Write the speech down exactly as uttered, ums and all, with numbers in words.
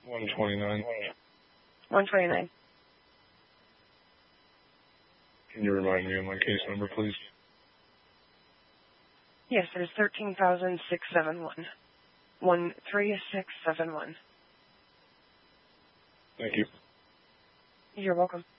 one twenty-nine. one twenty-nine. Can you remind me of my case number, please? Yes, it is thirteen thousand six hundred seventy-one. one three six seven one. Thank you. You're welcome.